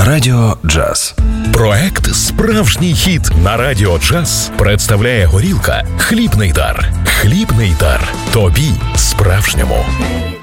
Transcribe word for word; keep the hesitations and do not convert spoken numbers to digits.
Радіо Джаз. Проект «Справжній хіт» на Радіо Джаз представляє горілка «Хлібний дар». Хлібний дар. Тобі справжньому.